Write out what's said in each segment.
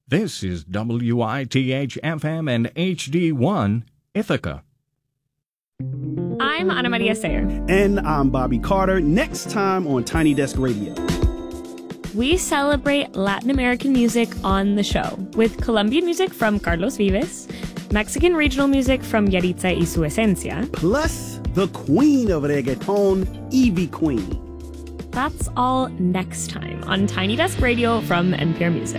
This is WITH-FM and HD1 Ithaca. I'm Ana Maria Sayer. And I'm Bobby Carter. Next time on Tiny Desk Radio, we celebrate Latin American music on the show with Colombian music from Carlos Vives, Mexican regional music from Yaritza y Su Esencia, plus the queen of reggaeton, Ivy Queen. That's all next time on Tiny Desk Radio from NPR Music.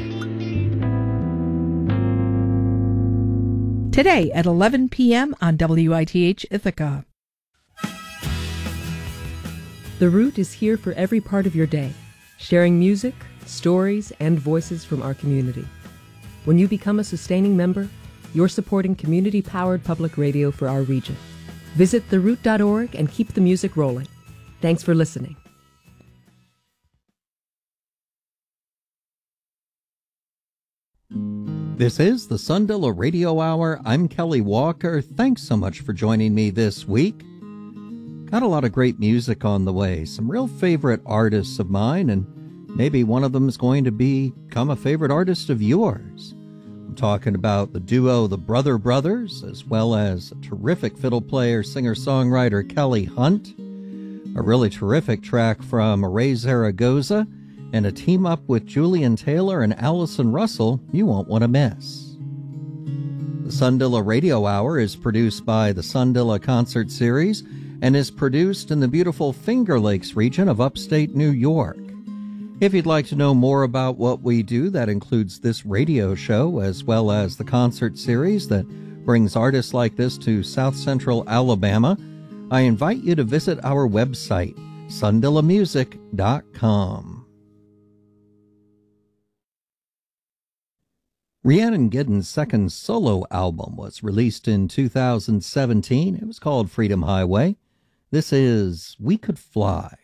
Today at 11 p.m. on WITH Ithaca. The Root is here for every part of your day, sharing music, stories, and voices from our community. When you become a sustaining member, you're supporting community-powered public radio for our region. Visit theroot.org and keep the music rolling. Thanks for listening. This is the Sundilla Radio Hour. I'm Kelly Walker. Thanks so much for joining me this week. Got a lot of great music on the way, some real favorite artists of mine, and maybe one of them is going to become a favorite artist of yours. I'm talking about the duo The Brother Brothers, as well as a terrific fiddle player, singer-songwriter Kelly Hunt, a really terrific track from Ray Zaragoza, and a team-up with Julian Taylor and Allison Russell you won't want to miss. The Sundilla Radio Hour is produced by the Sundilla Concert Series and is produced in the beautiful Finger Lakes region of upstate New York. If you'd like to know more about what we do, that includes this radio show as well as the concert series that brings artists like this to South Central Alabama, I invite you to visit our website, sundillamusic.com. Rhiannon Giddens' second solo album was released in 2017. It was called Freedom Highway. This is We Could Fly.